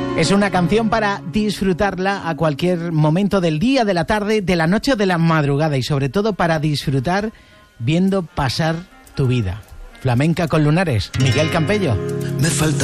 Es una canción para disfrutarla a cualquier momento del día, de la tarde, de la noche o de la madrugada, y sobre todo para disfrutar viendo pasar tu vida. Flamenca con lunares, Miguel Campello. Me falta